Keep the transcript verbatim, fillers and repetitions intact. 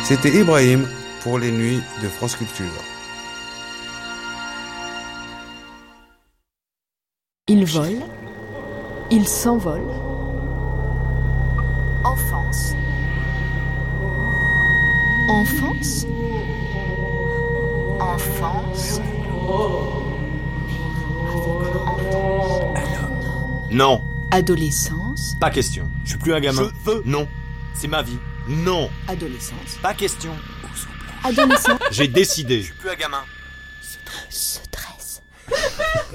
C'était Ibrahim pour les nuits de France Culture. Il vole, il s'envole. Enfance. Enfance, Enfance. Non, adolescence, pas question. Je suis plus un gamin. Je veux. Non, c'est ma vie. Non. adolescence, Pas question. adolescence, J'ai décidé. Je suis plus un gamin. se tresse.